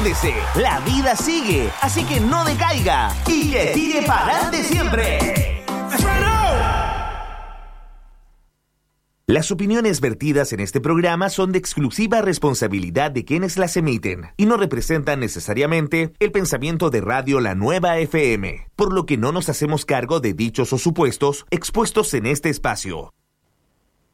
Acuérdese, la vida sigue, así que no decaiga y que tire para adelante siempre. Las opiniones vertidas en este programa son de exclusiva responsabilidad de quienes las emiten y no representan necesariamente el pensamiento de Radio La Nueva FM, por lo que no nos hacemos cargo de dichos o supuestos expuestos en este espacio.